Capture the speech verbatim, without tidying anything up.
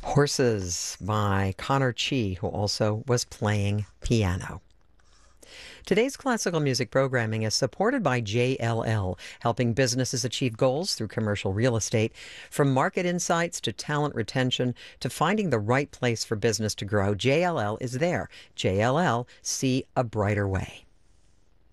Horses by Connor Chi, who also was playing piano. Today's classical music programming is supported by J L L, helping businesses achieve goals through commercial real estate. From market insights to talent retention to finding the right place for business to grow, J L L is there. J L L, see a brighter way.